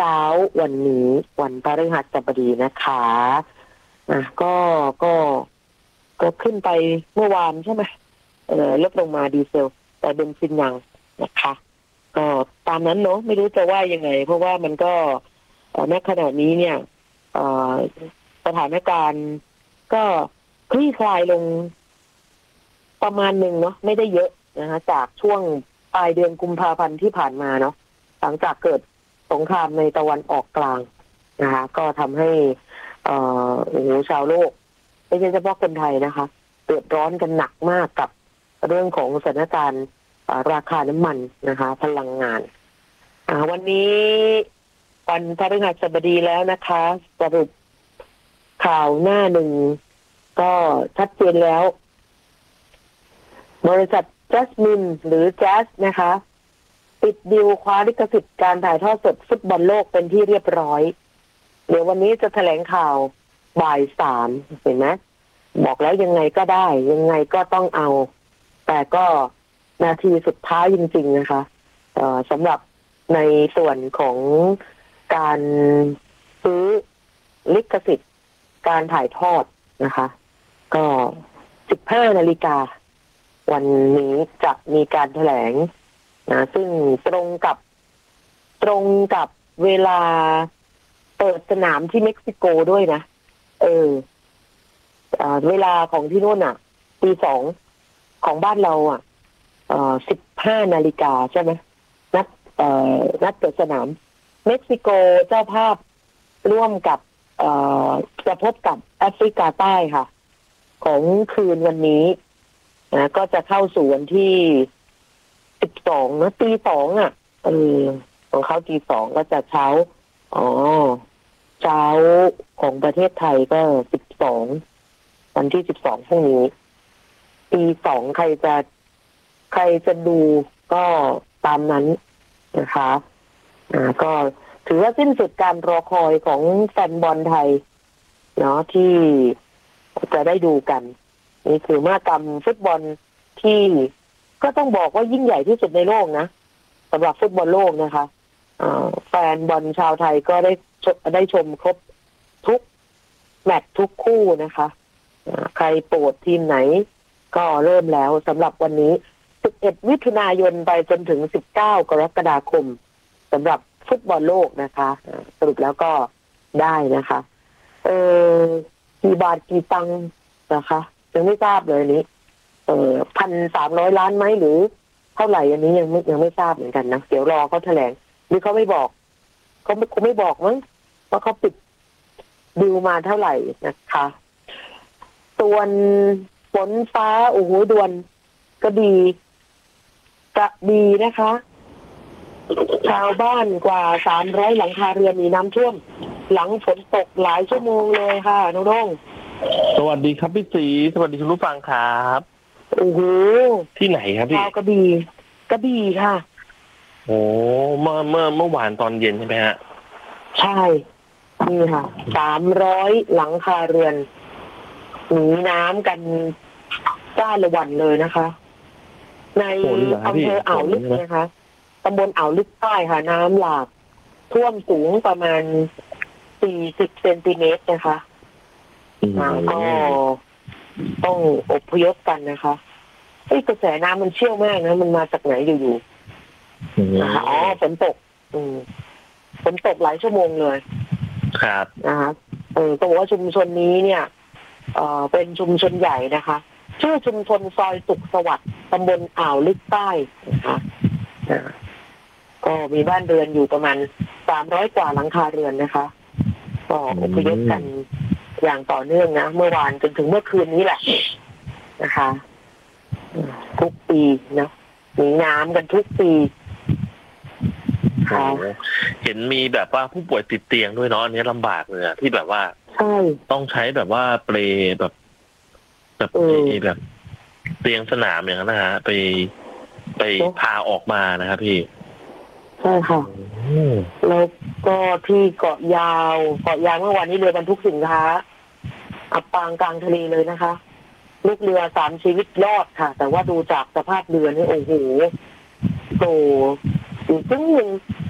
เช้าวันนี้วันพฤหัสบดีนะคะก็ขึ้นไปเมื่อวานใช่ไหมลดลงมาดีเซลแต่เบนซินยังนะคะก็ตามนั้นเนาะไม่รู้จะว่ายังไงเพราะว่ามันก็ณขณะนี้เนี่ยสถานการณ์ก็คลี่คลายลงประมาณหนึ่งเนาะไม่ได้เยอะนะคะจากช่วงปลายเดือนกุมภาพันธ์ที่ผ่านมาเนาะหลังจากเกิดสงครามในตะวันออกกลางนะคะก็ทำให้ชาวโลกไม่ใช่เฉพาะคนไทยนะคะเดือดร้อนกันหนักมากกับเรื่องของสถานการณ์ราคาน้ำมันนะคะพลังงานวันนี้วันพฤหัสบดีแล้วนะคะสรุปข่าวหน้าหนึ่งก็ชัดเจนแล้วบริษัทจัสมินหรือแจ๊สนะคะปิดดีลคว้าลิขสิทธิ์การถ่ายทอดสดฟุตบอลโลกเป็นที่เรียบร้อยเดี๋ยววันนี้จะแถลงข่าวบ่าย 3เห็นไหมบอกแล้วยังไงก็ได้ยังไงก็ต้องเอาแต่ก็นาทีสุดท้ายจริงๆนะคะสำหรับในส่วนของการซื้อลิขสิทธิ์การถ่ายทอดนะคะก็ 15 นาฬิกาวันนี้จะมีการแถลงนะซึ่งตรงกับเวลาเปิดสนามที่เม็กซิโกด้วยนะเวลาของที่นู่นอ่ะตี 2ของบ้านเราอ่ะ15 นาฬิกาใช่ไหมนัดเปิดสนามเม็กซิโกเจ้าภาพร่วมกับจะพบกับแอฟริกาใต้ค่ะของคืนวันนี้นะก็จะเข้าสู่วันที่12นะตี 2อ่ะของเขาตี 2ก็จะเช้าของประเทศไทยก็12วันที่12พรุ่งนี้ตี 2ใครจะดูก็ตามนั้นนะคะก็ถือว่าสิ้นสุดการรอคอยของแฟนบอลไทยเนาะที่จะได้ดูกันนี่คือมหกรรมฟุตบอลที่ก็ต้องบอกว่ายิ่งใหญ่ที่สุดในโลกนะสำหรับฟุตบอลโลกนะคะแฟนบอลชาวไทยก็ได้ชมครบทุกแมตช์ทุกคู่นะคะใครโปรดทีมไหนก็เริ่มแล้วสำหรับวันนี้11 มิถุนายนไปจนถึง19 กรกฎาคมสำหรับฟุตบอลโลกนะคะสรุปแล้วก็ได้นะคะกี่บาทกี่ตังค์นะคะยังไม่ทราบเลยนี้1,300 ล้านไหมหรือเท่าไหร่อันนี้ยังไม่ทราบเหมือนกันนะเดี๋ยวรอเขาแถลงหรือเขาไม่บอกเขาไม่บอกมั้งว่าเขาปิดดีลมาเท่าไหร่นะคะส่วนฝนฟ้าโอ้โหดวนกระบี่นะคะ ชาวบ้านกว่า300หลังคาเรือนมีน้ำท่วมหลังฝนตกหลายชั่วโมงเลยค่ะน้องสวัสดีครับพี่ศรีสวัสดีคุณผู้ฟังครับโอ้โหที่ไหนครับพี่กระบี่ค่ะโอ้เมื่อวานตอนเย็นใช่ไหมฮะใช่นี่ค่ะ300หลังคาเรือนหนีน้ำกันจ้าละวันเลยนะคะในอำเภออ่าวลึกนะคะตำบลอ่าวลึกใต้ค่ะน้ำหลากท่วมสูงประมาณ40 เซนติเมตรนะคะก็ต้องอพยพกันนะคะกระแสน้ำมันเชี่ยวมากนะมันมาจากไหนอยู่ๆนะคะฝนตกหลายชั่วโมงเลยครับนะคะต้องบอกว่าชุมชนนี้เนี่ยเป็นชุมชนใหญ่นะคะชื่อชุมชนซอยสุขสวัสดิ์ตำบลอ่าวลึกใต้นะคะก็มีบ้านเรือนอยู่ประมาณ300 กว่าหลังคาเรือนนะคะก็อพยพกันอย่างต่อเนื่องนะเมื่อวานจนถึงเมื่อคืนนี้แหละนะคะทุกปีนะหนีน้ำกันทุกปีเห็นมีแบบว่าผู้ป่วยติดเตียงด้วยเนาะอันนี้ลำบากเลยที่แบบว่าต้องใช้แบบว่าเปลแบบเตียงสนามอย่างนั้นนะฮะไปพาออกมานะครับพี่ใช่ค่ะแล้วก็ที่เกาะยาวเมื่อวานนี้เรือบรรทุกสินค้าอับปางกลางทะเลเลยนะคะลูกเรือ3 ชีวิตรอดค่ะแต่ว่าดูจากสภาพเรือนี่โอ้โหโตอยู่ซึ่งหนึ่ง